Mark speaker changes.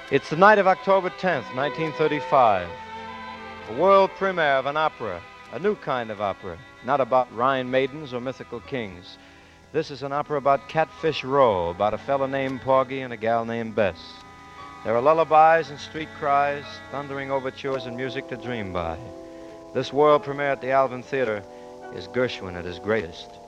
Speaker 1: It's the night of October 10th, 1935. A world premiere of an opera, a new kind of opera, not about Rhine maidens or mythical kings. This is an opera about Catfish Row, about a fella named Porgy and a gal named Bess. There are lullabies and street cries, thundering overtures and music to dream by. This world premiere at the Alvin Theater is Gershwin at his greatest.